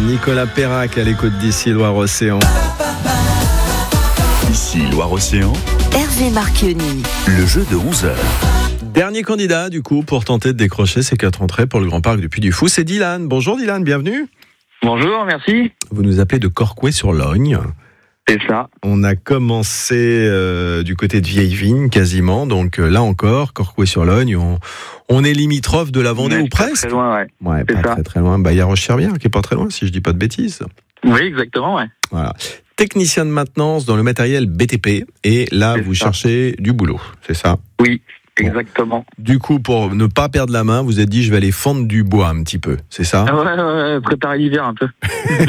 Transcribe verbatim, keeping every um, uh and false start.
Nicolas Perrac à l'écoute d'ici Loire-Océan. Ici Loire-Océan, Hervé Marchionni. le jeu de onze heures. Dernier candidat du coup pour tenter de décrocher ces quatre entrées pour le Grand Parc du Puy du Fou, c'est Dylan. Bonjour Dylan, bienvenue. Bonjour, merci. Vous nous appelez de Corcouët-sur-Logne. C'est ça. On a commencé euh, du côté de Vieille-Vigne quasiment, donc euh, là encore, Corcouët-sur-Logne, on, on est limitrophe de la Vendée On est ou pas presque. Très loin, ouais. Ouais, C'est pas ça. très très loin. Bah, il y a Roche-sur-Bière qui est pas très loin, si je dis pas de bêtises. Oui, exactement, ouais. Voilà. Technicien de maintenance dans le matériel B T P, et là C'est vous ça. cherchez du boulot, c'est ça? Oui, exactement. Du coup, pour ne pas perdre la main, vous êtes dit je vais aller fendre du bois un petit peu, c'est ça? Ah ouais, ouais, ouais, préparer l'hiver un peu.